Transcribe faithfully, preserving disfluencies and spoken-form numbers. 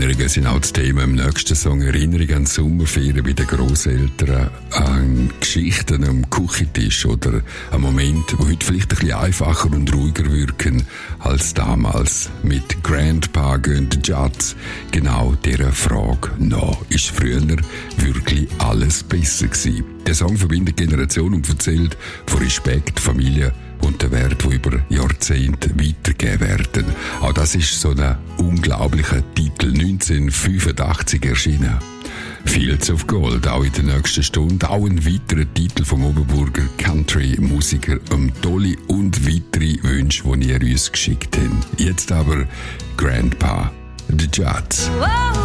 Erinnerungen sind auch das Thema im nächsten Song. Erinnerungen an Sommerferien bei den Grosseltern, an Geschichten am Küchentisch oder an Momente, die heute vielleicht ein bisschen einfacher und ruhiger wirken als damals. Mit Grandpa gehen die Judds genau dieser Frage nach. Ist früher wirklich alles besser gewesen? Der Song verbindet Generationen und erzählt von Respekt, Familie und den Wert, die über Jahrzehnte weitergegeben werden. Auch das ist so ein unglaublicher Titel, neunzehnhundertfünfundachtzig erschienen. Fields of Gold, auch in der nächsten Stunde. Auch ein weiterer Titel vom Oberburger Country-Musiker um Dolly und weitere Wünsche, die ihr uns geschickt habt. Jetzt aber Grandpa, The Judds.